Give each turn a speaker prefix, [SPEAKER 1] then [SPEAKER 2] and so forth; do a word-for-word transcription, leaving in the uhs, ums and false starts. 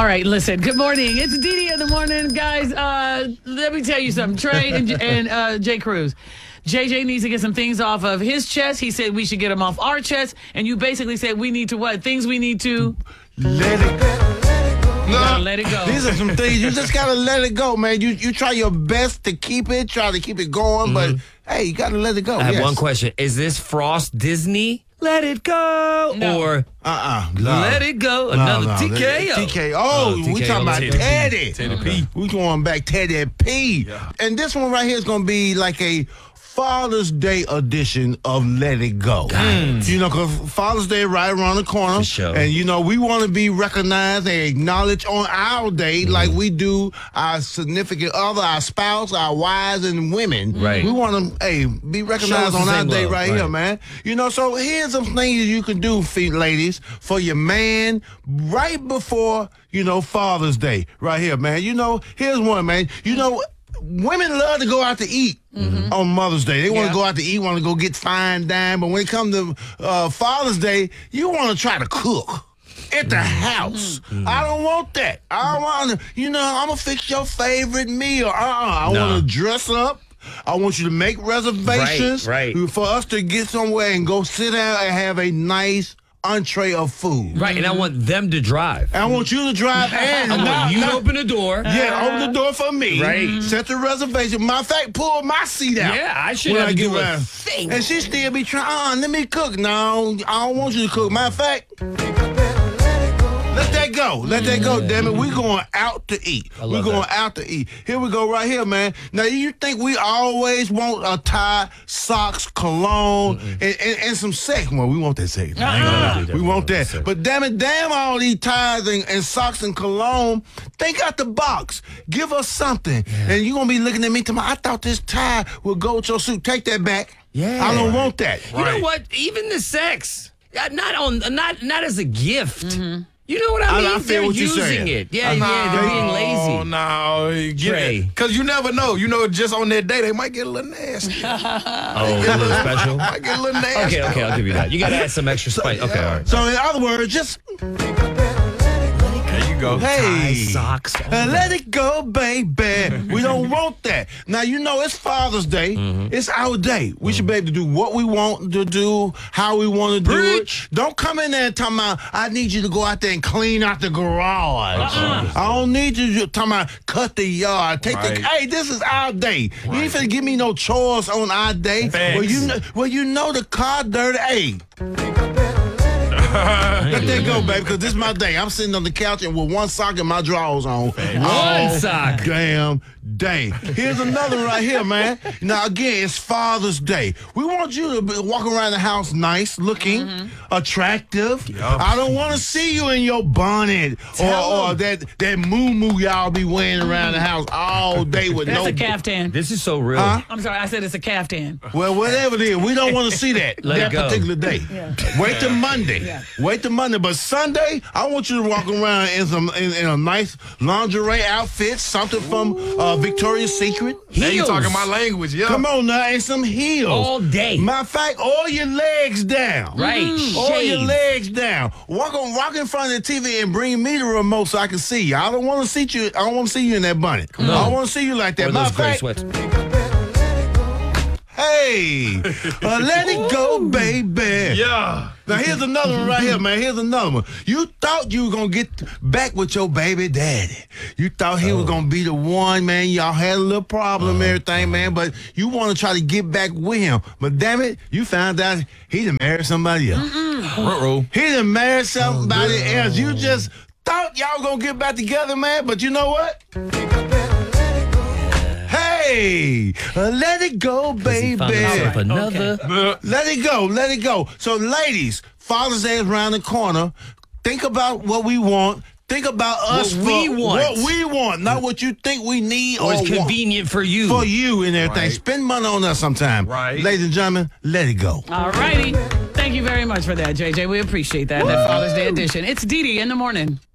[SPEAKER 1] All right, listen. Good morning. It's Dee Dee in the morning, guys. Uh, let me tell you something. Trey and, and uh, Jay Cruz. J J needs to get some things off of his chest. He said we should get them off our chest. And you basically said we need to what? Things we need to...
[SPEAKER 2] Let it go.
[SPEAKER 1] You gotta let it go.
[SPEAKER 2] These are some things you just gotta let it go, man. You you try your best to keep it, try to keep it going, mm-hmm. but hey, you gotta let it go.
[SPEAKER 3] I have
[SPEAKER 2] yes.
[SPEAKER 3] one question: is this Frost Disney? Let it go,
[SPEAKER 1] no.
[SPEAKER 3] or
[SPEAKER 2] uh-uh, no.
[SPEAKER 3] let it go?
[SPEAKER 2] No,
[SPEAKER 3] Another
[SPEAKER 2] no,
[SPEAKER 3] T K O.
[SPEAKER 2] T K O. Oh,
[SPEAKER 3] T K O
[SPEAKER 2] we talking about
[SPEAKER 3] Teddy.
[SPEAKER 2] Teddy.
[SPEAKER 4] Teddy
[SPEAKER 2] Okay.
[SPEAKER 4] P.
[SPEAKER 2] We going back Teddy P.
[SPEAKER 4] Yeah.
[SPEAKER 2] And this one right here is gonna be like a Father's Day edition of Let It Go. Mm. You know, because Father's Day right around the corner.
[SPEAKER 3] For sure.
[SPEAKER 2] And, you know, we want to be recognized and acknowledged on our day mm. like we do our significant other, our spouse, our wives, and women.
[SPEAKER 3] Right.
[SPEAKER 2] We want to, hey, be recognized
[SPEAKER 3] Show us
[SPEAKER 2] on
[SPEAKER 3] the
[SPEAKER 2] our
[SPEAKER 3] same
[SPEAKER 2] day
[SPEAKER 3] love.
[SPEAKER 2] right,
[SPEAKER 3] Right.
[SPEAKER 2] here, man. You know, so here's some things you can do, feet ladies, for your man right before, you know, Father's Day. Right here, man. You know, here's one, man. You know, women love to go out to eat mm-hmm. on Mother's Day. They want to
[SPEAKER 1] Yeah.
[SPEAKER 2] go out to eat, want to go get fine dine. But when it comes to uh, Father's Day, you want to try to cook at the house. Mm-hmm. I don't want that. I don't want to, you know, I'm going to fix your favorite meal. Uh-uh. I
[SPEAKER 3] No.
[SPEAKER 2] want to dress up. I want you to make reservations
[SPEAKER 3] Right, right.
[SPEAKER 2] for us to get somewhere and go sit down and have a nice entree of food.
[SPEAKER 3] Right, and I want them to drive.
[SPEAKER 2] I want you to drive and
[SPEAKER 3] I
[SPEAKER 2] not-
[SPEAKER 3] want you to
[SPEAKER 2] not-
[SPEAKER 3] open the door.
[SPEAKER 2] Yeah, open the door for me.
[SPEAKER 3] Right.
[SPEAKER 2] Set the reservation. Matter of fact, pull my seat out.
[SPEAKER 3] Yeah, I should
[SPEAKER 2] when
[SPEAKER 3] have to
[SPEAKER 2] get
[SPEAKER 3] do a
[SPEAKER 2] around.
[SPEAKER 3] thing.
[SPEAKER 2] And she still be trying, uh, let me cook. No, I don't want you to cook. Matter of fact, let that go. Let that go, damn it. We're going out to eat.
[SPEAKER 3] I
[SPEAKER 2] We're
[SPEAKER 3] love
[SPEAKER 2] going
[SPEAKER 3] that.
[SPEAKER 2] out to eat. Here we go right here, man. Now, you think we always want a tie, socks, cologne, and, and, and some sex? Well, we want that sex.
[SPEAKER 3] I ain't gonna do that.
[SPEAKER 2] We want that.
[SPEAKER 3] sex.
[SPEAKER 2] But damn it, damn all these ties and, and socks and cologne. Think out the box. Give us something. And you're going to be looking at me tomorrow. I thought this tie would go with your suit. Take that back.
[SPEAKER 3] Yeah.
[SPEAKER 2] I don't want that.
[SPEAKER 3] You know what? Even the sex, uh, not on, not not as a gift. Mm-hmm. You know what I mean?
[SPEAKER 2] I- I feel
[SPEAKER 3] they're
[SPEAKER 2] what you're
[SPEAKER 3] using
[SPEAKER 2] saying.
[SPEAKER 3] it. Yeah, yeah, they're being lazy.
[SPEAKER 4] Oh, no.
[SPEAKER 3] Trey.
[SPEAKER 4] Because you never know. You know, just on that day, they might get a little nasty.
[SPEAKER 3] Oh, a little special.
[SPEAKER 4] might get a little nasty.
[SPEAKER 3] Okay, okay, I'll give you that. You got to add some extra spice. Okay, all right.
[SPEAKER 2] So in other words, just
[SPEAKER 4] There you go.
[SPEAKER 2] hey,
[SPEAKER 3] Socks.
[SPEAKER 2] uh, let it go, baby. We don't want that. Now, you know, it's Father's Day.
[SPEAKER 3] Mm-hmm.
[SPEAKER 2] It's our day. We should be able to do what we want to do, how we want to do
[SPEAKER 3] Preach.
[SPEAKER 2] it. Don't come in there and tell me, I need you to go out there and clean out the garage.
[SPEAKER 3] Uh-uh.
[SPEAKER 2] I don't need you to tell me, cut the yard. Take
[SPEAKER 4] Right.
[SPEAKER 2] the, hey, this is our day. You ain't finna give me no chores on our day.
[SPEAKER 4] Facts.
[SPEAKER 2] Well, you know, well, you know the car dirty. Hey. Let that go, baby, because this is my day. I'm sitting on the couch and with one sock and my drawers on.
[SPEAKER 3] One sock.
[SPEAKER 2] Damn day. Here's another right here, man. Now, again, it's Father's Day. We want you to be walking around the house nice, looking, attractive. I don't want to see you in your bonnet or,
[SPEAKER 3] Tell
[SPEAKER 2] or
[SPEAKER 3] 'em.
[SPEAKER 2] that, that moo-moo y'all be wearing around the house all day with
[SPEAKER 1] That's
[SPEAKER 2] no...
[SPEAKER 1] a caftan.
[SPEAKER 3] This is so real.
[SPEAKER 2] Huh?
[SPEAKER 1] I'm sorry, I said it's a caftan.
[SPEAKER 2] Well, whatever it is, we don't want to see that
[SPEAKER 3] Let
[SPEAKER 2] that
[SPEAKER 3] it go.
[SPEAKER 2] particular day. Wait till Monday.
[SPEAKER 1] Yeah.
[SPEAKER 2] Wait till Monday. But Sunday, I want you to walk around in some in, in a nice lingerie outfit, something from uh, Victoria's Secret.
[SPEAKER 4] Now you
[SPEAKER 3] Heels.
[SPEAKER 4] talking my language, yeah.
[SPEAKER 2] Come on now, and some heels.
[SPEAKER 3] All day.
[SPEAKER 2] Matter of fact, all your legs down.
[SPEAKER 3] Right.
[SPEAKER 2] All your
[SPEAKER 3] Shave.
[SPEAKER 2] legs down. Walk on, walk in front of the T V and bring me the remote so I can see you. I don't want to see you. I don't want to see you in that bonnet. I don't want to see you like that.
[SPEAKER 3] Or
[SPEAKER 2] Matter
[SPEAKER 3] those
[SPEAKER 2] of
[SPEAKER 3] gray
[SPEAKER 2] fact,
[SPEAKER 3] sweats.
[SPEAKER 2] hey, uh, let it go, baby.
[SPEAKER 4] Yeah.
[SPEAKER 2] Now, here's another one right here, man. Here's another one. You thought you were going to get back with your baby daddy. You thought he was going to be the one, man. Y'all had a little problem and everything, man, but you want to try to get back with him. But damn it, you found out he done married somebody else.
[SPEAKER 4] Ruh-roh.
[SPEAKER 2] He done married somebody else. You just thought y'all going to get back together, man, but you know what? Hey, uh, let it go,
[SPEAKER 3] He found himself
[SPEAKER 2] baby.
[SPEAKER 3] another.
[SPEAKER 4] Uh,
[SPEAKER 2] Let it go. Let it go. So, ladies, Father's Day is around the corner. Think about what we want. Think about us.
[SPEAKER 3] What we
[SPEAKER 2] for
[SPEAKER 3] want.
[SPEAKER 2] What we want, not what you think we need
[SPEAKER 3] Or
[SPEAKER 2] or
[SPEAKER 3] it's
[SPEAKER 2] want
[SPEAKER 3] convenient for you.
[SPEAKER 2] for you and everything.
[SPEAKER 4] Right.
[SPEAKER 2] Spend money on us sometime.
[SPEAKER 4] Right.
[SPEAKER 2] Ladies and gentlemen, let it go.
[SPEAKER 1] All righty. Thank you very much for that, J J. We appreciate that. That Father's Day edition. It's Dee Dee in the morning.